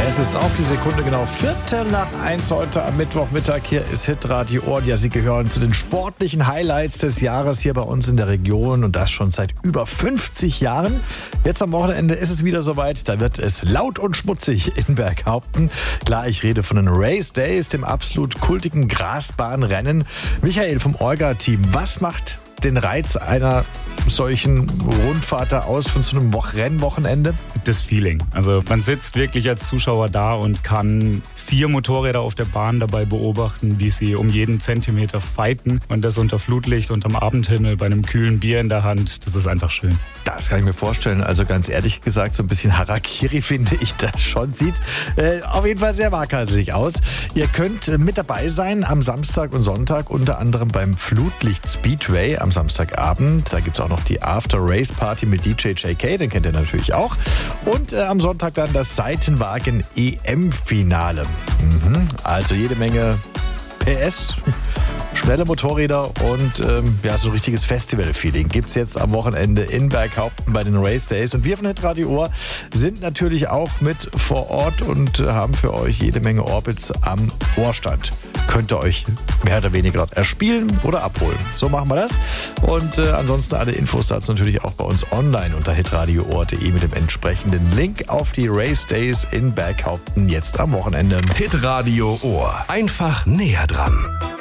Es ist auf die Sekunde genau 1:15 heute am Mittwochmittag. Hier ist Hitradio Ohr. Ja, Sie gehören zu den sportlichen Highlights des Jahres hier bei uns in der Region und das schon seit über 50 Jahren. Jetzt am Wochenende ist es wieder soweit. Da wird es laut und schmutzig in Berghaupten. Klar, ich rede von den Race Days, dem absolut kultigen Grasbahnrennen. Michael vom Orga-Team, was macht den Reiz einer solchen Rundfahrt da aus von so einem Rennwochenende? Das Feeling. Also man sitzt wirklich als Zuschauer da und kann 4 Motorräder auf der Bahn dabei beobachten, wie sie um jeden Zentimeter fighten und das unter Flutlicht und am Abendhimmel bei einem kühlen Bier in der Hand. Das ist einfach schön. Das kann ich mir vorstellen. Also ganz ehrlich gesagt, so ein bisschen Harakiri finde ich das schon. Sieht auf jeden Fall sehr waghalsig aus. Ihr könnt mit dabei sein am Samstag und Sonntag, unter anderem beim Flutlicht Speedway am Samstagabend. Da gibt es auch noch die After-Race-Party mit DJ JK, den kennt ihr natürlich auch. Und am Sonntag dann das Seitenwagen-EM-Finale. Also jede Menge PS, schnelle Motorräder und so ein richtiges Festival-Feeling gibt es jetzt am Wochenende in Berghaupten bei den Race Days. Und wir von Hitradio Ohr sind natürlich auch mit vor Ort und haben für euch jede Menge Orbits am Ohrstand. Könnt ihr euch mehr oder weniger dort erspielen oder abholen. So machen wir das. Und ansonsten alle Infos dazu natürlich auch bei uns online unter hitradioohr.de mit dem entsprechenden Link auf die Race Days in Berghaupten jetzt am Wochenende. Hitradio Ohr. Einfach näher dran.